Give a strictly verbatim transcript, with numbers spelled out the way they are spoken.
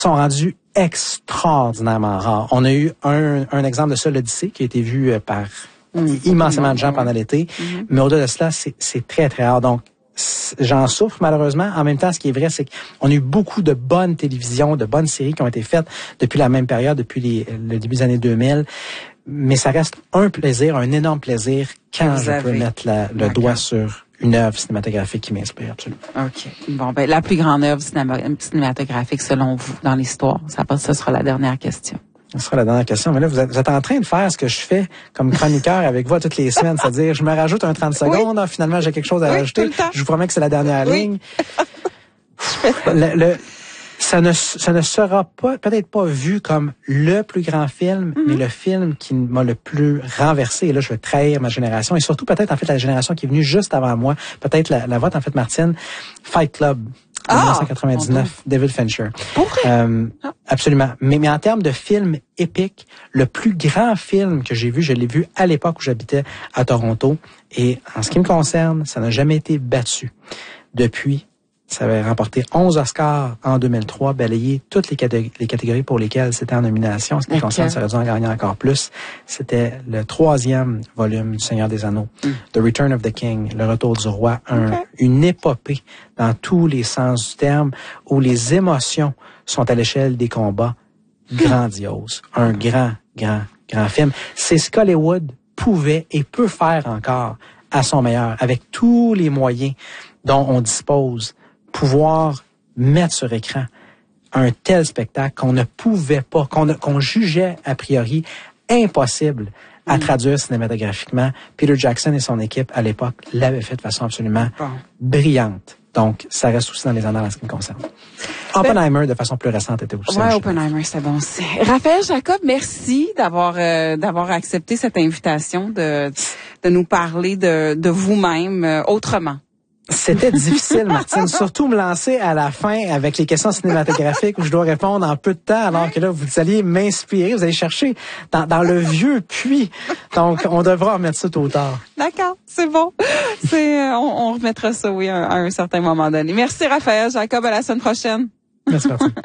sont rendus extraordinairement rares. On a eu un, un exemple de ça, l'Odyssée, qui a été vu par mmh. immensément de gens pendant l'été. Mmh. Mais au-delà de cela, c'est, c'est très, très rare. Donc, j'en souffre malheureusement. En même temps, ce qui est vrai, c'est qu'on a eu beaucoup de bonnes télévisions, de bonnes séries qui ont été faites depuis la même période, depuis les, le début des années deux mille. Mais ça reste un plaisir, un énorme plaisir quand je peux mettre la, le D'accord. doigt sur une œuvre cinématographique qui m'inspire absolument. OK. Bon, ben la plus grande œuvre cinématographique selon vous dans l'histoire, ça, ça sera la dernière question. Ce sera la dernière question. Mais là, vous êtes, vous êtes en train de faire ce que je fais comme chroniqueur avec vous toutes les semaines. C'est-à-dire, je me rajoute un trente secondes. Oui. Finalement, j'ai quelque chose à oui, rajouter. Je vous promets que c'est la dernière oui. ligne. le, le, ça ne, ça ne sera pas, peut-être pas vu comme le plus grand film, mm-hmm. mais le film qui m'a le plus renversé. Et là, je vais trahir ma génération. Et surtout, peut-être, en fait, la génération qui est venue juste avant moi. Peut-être la, la vôtre, en fait, Martine. Fight Club. Ah, dix-neuf cent quatre-vingt-dix-neuf, David Fincher. Pour vrai? Euh, ah. Absolument. Mais, mais en termes de film épique, le plus grand film que j'ai vu, je l'ai vu à l'époque où j'habitais à Toronto. Et en ce qui me concerne, ça n'a jamais été battu. Depuis, ça avait remporté onze Oscars en deux mille trois, balayé toutes les catégories, les catégories pour lesquelles c'était en nomination. En ce qui me okay. concerne, ça aurait dû en gagner encore plus. C'était le troisième volume du Seigneur des Anneaux, mm. The Return of the King, Le Retour du Roi, un, okay. une épopée dans tous les sens du terme, où les émotions sont à l'échelle des combats grandioses. Un grand, grand, grand film. C'est ce qu'Hollywood pouvait et peut faire encore à son meilleur, avec tous les moyens dont on dispose, pouvoir mettre sur écran un tel spectacle qu'on ne pouvait pas, qu'on, qu'on jugeait a priori impossible à mm. traduire cinématographiquement. Peter Jackson et son équipe, à l'époque, l'avaient fait de façon absolument bon. brillante. Donc, ça reste aussi dans les annales en ce qui me concerne. Oppenheimer, ben, de façon plus récente, était aussi. Ouais, Oppenheimer, c'est bon aussi. Raphaël Jacob, merci d'avoir euh, d'avoir accepté cette invitation de de nous parler de de vous-même euh, autrement. C'était difficile, Martine, surtout me lancer à la fin avec les questions cinématographiques où je dois répondre en peu de temps, alors que là, vous alliez m'inspirer, vous allez chercher dans, dans le vieux puits. Donc, on devra remettre ça tôt ou tard. D'accord, c'est bon. C'est, euh, on, on remettra ça, oui, à, à un certain moment donné. Merci, Raphaël Jacob. À la semaine prochaine. Merci, Martine.